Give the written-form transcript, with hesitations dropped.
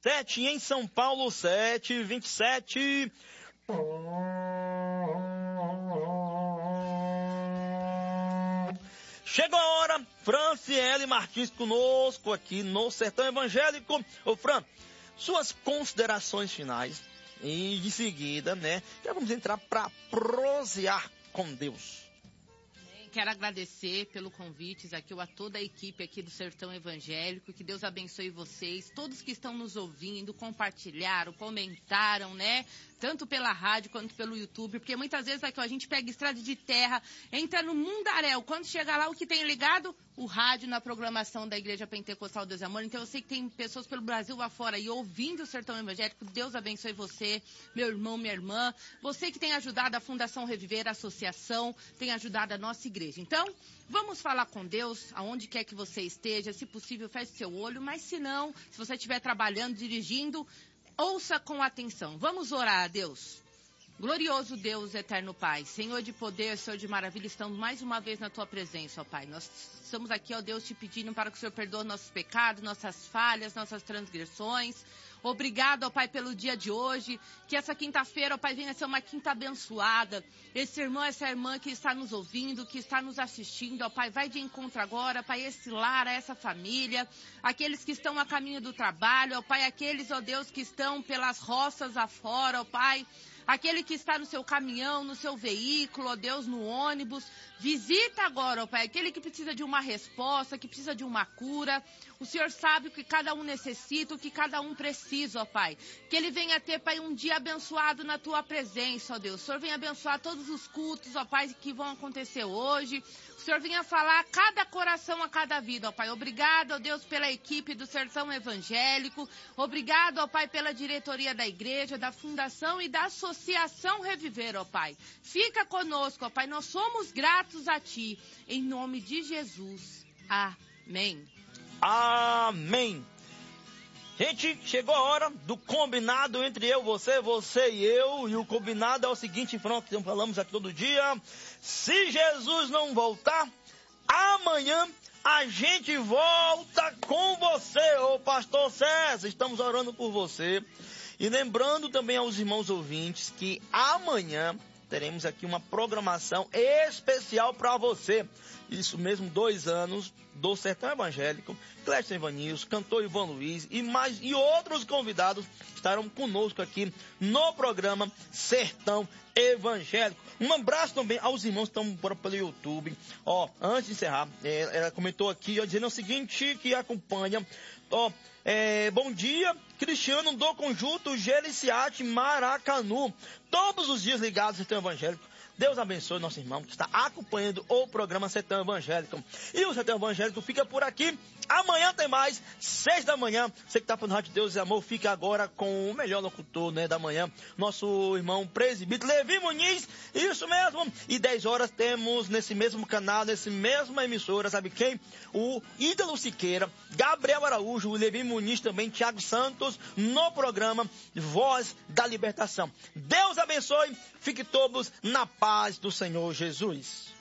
27, em São Paulo, 7h27. Chegou a hora, Franciele Martins conosco aqui no Sertão Evangélico. Ô Fran, suas considerações finais e de seguida, né, já vamos entrar para prosear com Deus. Quero agradecer pelo convite aqui a toda a equipe aqui do Sertão Evangélico, que Deus abençoe vocês, todos que estão nos ouvindo, compartilharam, comentaram, né? Tanto pela rádio quanto pelo YouTube, porque muitas vezes aqui a gente pega estrada de terra, entra no mundaréu, quando chega lá o que tem ligado? O rádio na programação da Igreja Pentecostal Deus e Amor. Então eu sei que tem pessoas pelo Brasil afora e ouvindo o Sertão Evangélico. Deus abençoe você, meu irmão, minha irmã. Você que tem ajudado a Fundação Reviver, a associação, tem ajudado a nossa igreja. Então, vamos falar com Deus, aonde quer que você esteja. Se possível, feche seu olho, mas se não, se você estiver trabalhando, dirigindo, ouça com atenção. Vamos orar a Deus. Glorioso Deus, eterno Pai, Senhor de poder, Senhor de maravilha, estamos mais uma vez na Tua presença, ó Pai. Nós estamos aqui, ó Deus, te pedindo para que o Senhor perdoe nossos pecados, nossas falhas, nossas transgressões. Obrigado, ó Pai, pelo dia de hoje, que essa quinta-feira, ó Pai, venha ser uma quinta abençoada. Esse irmão, essa irmã que está nos ouvindo, que está nos assistindo, ó Pai, vai de encontro agora, Pai, esse lar, essa família, aqueles que estão a caminho do trabalho, ó Pai, aqueles, ó Deus, que estão pelas roças afora, ó Pai, aquele que está no seu caminhão, no seu veículo, ó Deus, no ônibus. Visita agora, ó Pai, aquele que precisa de uma resposta, que precisa de uma cura. O Senhor sabe o que cada um necessita, o que cada um precisa, ó Pai. Que ele venha ter, Pai, um dia abençoado na Tua presença, ó Deus. O Senhor venha abençoar todos os cultos, ó Pai, que vão acontecer hoje. O Senhor venha falar a cada coração, a cada vida, ó Pai. Obrigado, ó Deus, pela equipe do Sertão Evangélico. Obrigado, ó Pai, pela diretoria da igreja, da fundação e da associação Reviver, ó Pai. Fica conosco, ó Pai. Nós somos gratos a Ti. Em nome de Jesus. Amém. Amém. Gente, chegou a hora do combinado entre eu, você e eu. E o combinado é o seguinte, pronto, que falamos aqui todo dia. Se Jesus não voltar, amanhã a gente volta com você, ô pastor César. Estamos orando por você. E lembrando também aos irmãos ouvintes que amanhã teremos aqui uma programação especial para você. Isso mesmo, 2 anos do Sertão Evangélico. Clécio Evanilson, cantor Ivan Luiz e outros convidados estarão conosco aqui no programa Sertão Evangélico. Um abraço também aos irmãos que estão pelo YouTube. Antes de encerrar, ela comentou aqui, dizendo o seguinte, que acompanha. Bom dia, Cristiano do Conjunto Geliciate Maracanu. Todos os dias ligados ao Sertão Evangélico. Deus abençoe nosso irmão que está acompanhando o programa Sertão Evangélico. E o Sertão Evangélico fica por aqui. Amanhã tem mais, 6 da manhã. Você que está falando Rádio Deus e Amor, fica agora com o melhor locutor, né, da manhã. Nosso irmão presbítero Levi Muniz. Isso mesmo. E 10 horas temos nesse mesmo canal, nessa mesma emissora, sabe quem? O Ítalo Siqueira, Gabriel Araújo, o Levi Muniz também, Thiago Santos, no programa Voz da Libertação. Deus abençoe. Fique todos na paz do Senhor Jesus.